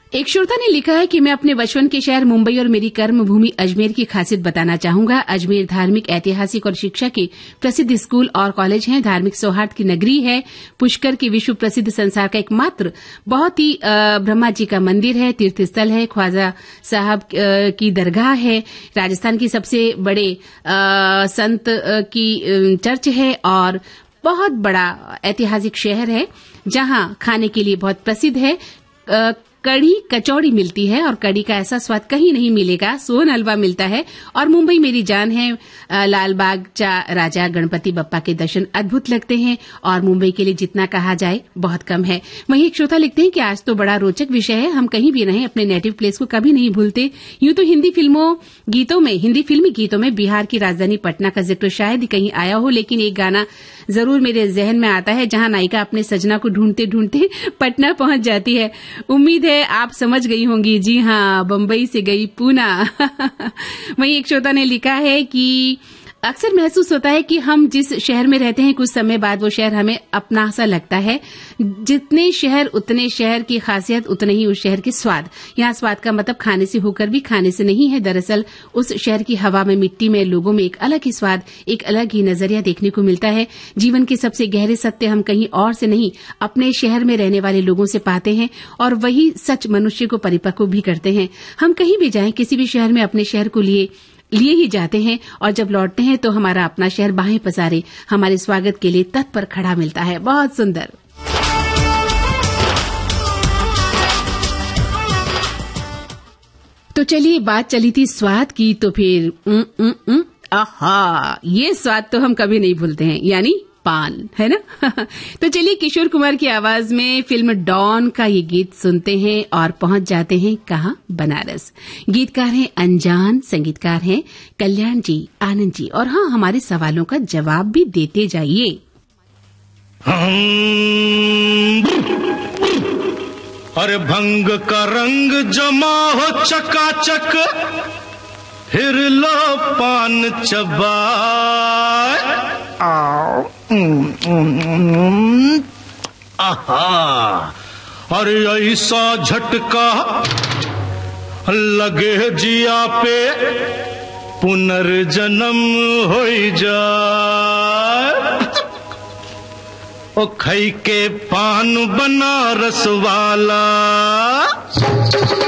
एक श्रोता ने लिखा है कि मैं अपने बचपन के शहर मुंबई और मेरी कर्म भूमि अजमेर की खासियत बताना चाहूंगा। अजमेर धार्मिक, ऐतिहासिक और शिक्षा के प्रसिद्ध स्कूल और कॉलेज हैं। धार्मिक सौहार्द की नगरी है। पुष्कर की विश्व प्रसिद्ध संसार का एकमात्र बहुत ही ब्रह्मा जी का मंदिर है, तीर्थ स्थल है, ख्वाजा साहब की दरगाह है, राजस्थान की सबसे बड़े संत की चर्च है और बहुत बड़ा ऐतिहासिक शहर है जहां खाने के लिए बहुत प्रसिद्ध है। कड़ी कचौड़ी मिलती है और कड़ी का ऐसा स्वाद कहीं नहीं मिलेगा। सोन हलवा मिलता है और मुंबई मेरी जान है। लालबाग राजा गणपति बप्पा के दर्शन अद्भुत लगते हैं और मुंबई के लिए जितना कहा जाए बहुत कम है। वहीं एक श्रोता लिखते हैं कि आज तो बड़ा रोचक विषय है। हम कहीं भी रहें अपने नेटिव प्लेस को कभी नहीं भूलते। यूं तो हिंदी फिल्मी गीतों में बिहार की राजधानी पटना का जिक्र शायद ही कहीं आया हो, लेकिन एक गाना जरूर मेरे जहन में आता है जहां नायिका अपने सजना को ढूंढते ढूंढते पटना पहुंच जाती है। उम्मीद है आप समझ गई होंगी। जी हाँ, बम्बई से गई पूना। वहीं एक श्रोता ने लिखा है कि अक्सर महसूस होता है कि हम जिस शहर में रहते हैं कुछ समय बाद वो शहर हमें अपना सा लगता है। जितने शहर उतने शहर की खासियत, उतने ही उस शहर के स्वाद। यहाँ स्वाद का मतलब खाने से होकर भी खाने से नहीं है। दरअसल उस शहर की हवा में, मिट्टी में, लोगों में एक अलग ही स्वाद, एक अलग ही नजरिया देखने को मिलता है। जीवन के सबसे गहरे सत्य हम कहीं और से नहीं, अपने शहर में रहने वाले लोगों से पाते हैं और वही सच मनुष्य को परिपक्व भी करते हैं। हम कहीं भी जाएं, किसी भी शहर में अपने शहर को लिए ही जाते हैं और जब लौटते हैं तो हमारा अपना शहर बाहें पसारे हमारे स्वागत के लिए तत्पर खड़ा मिलता है। बहुत सुंदर। तो चलिए, बात चली थी स्वाद की, तो फिर आहा, ये स्वाद तो हम कभी नहीं भूलते हैं, यानी पान, है ना। तो चलिए किशोर कुमार की आवाज में फिल्म डॉन का ये गीत सुनते हैं और पहुंच जाते हैं कहां? बनारस। गीतकार हैं अनजान, संगीतकार हैं कल्याण जी, आनंद जी। और हाँ, हमारे सवालों का जवाब भी देते जाइए। अरे भंग का रंग जमा हो चकाचक, फिर लो पान चबाए। आहा, अरे ऐसा झटका लगे जिया पे, पुनर्जन्म हो जाए। ओ खई के पान बनारस वाला।